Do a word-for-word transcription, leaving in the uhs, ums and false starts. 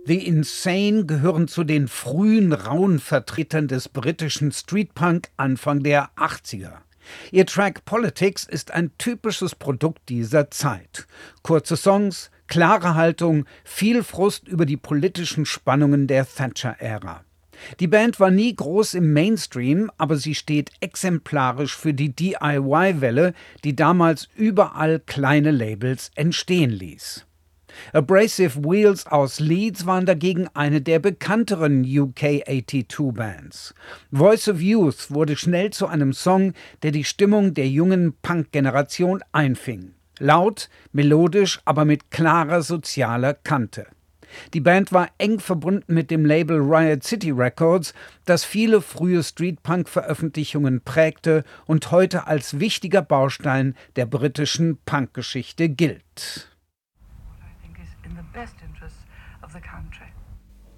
The Insane gehören zu den frühen, rauen Vertretern des britischen Streetpunk Anfang der achtziger. Ihr Track Politics ist ein typisches Produkt dieser Zeit. Kurze Songs, klare Haltung, viel Frust über die politischen Spannungen der Thatcher-Ära. Die Band war nie groß im Mainstream, aber sie steht exemplarisch für die D I Y-Welle, die damals überall kleine Labels entstehen ließ. Abrasive Wheels aus Leeds waren dagegen eine der bekannteren U K zweiundachtzig-Bands. Voice of Youth wurde schnell zu einem Song, der die Stimmung der jungen Punk-Generation einfing. Laut, melodisch, aber mit klarer sozialer Kante. Die Band war eng verbunden mit dem Label Riot City Records, das viele frühe Streetpunk-Veröffentlichungen prägte und heute als wichtiger Baustein der britischen Punkgeschichte gilt. In the best interests of the country.